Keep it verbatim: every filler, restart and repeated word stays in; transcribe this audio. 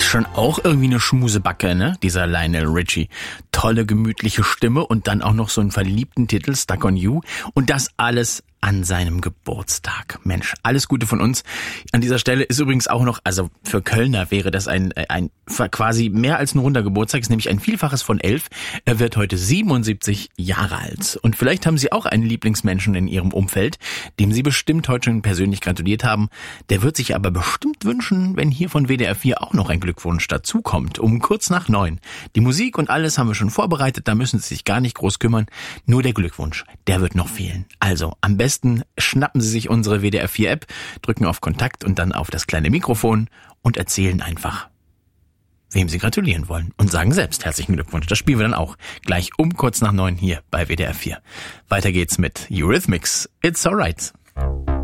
Ist schon auch irgendwie eine Schmusebacke, ne? Dieser Lionel Richie. Tolle, gemütliche Stimme und dann auch noch so einen verliebten Titel, Stuck on You. Und das alles an seinem Geburtstag. Mensch, alles Gute von uns. An dieser Stelle ist übrigens auch noch, also für Kölner wäre das ein, ein quasi mehr als ein runder Geburtstag, ist nämlich ein Vielfaches von elf. Er wird heute siebenundsiebzig Jahre alt. Und vielleicht haben Sie auch einen Lieblingsmenschen in Ihrem Umfeld, dem Sie bestimmt heute schon persönlich gratuliert haben. Der wird sich aber bestimmt wünschen, wenn hier von W D R vier auch noch ein Glückwunsch dazukommt. Um kurz nach neun. Die Musik und alles haben wir schon vorbereitet, da müssen Sie sich gar nicht groß kümmern. Nur der Glückwunsch, der wird noch fehlen. Also am besten schnappen Sie sich unsere W D R vier App, drücken auf Kontakt und dann auf das kleine Mikrofon und erzählen einfach, wem Sie gratulieren wollen. Und sagen selbst herzlichen Glückwunsch. Das spielen wir dann auch gleich um kurz nach neun hier bei W D R vier. Weiter geht's mit Eurythmics. It's Alright.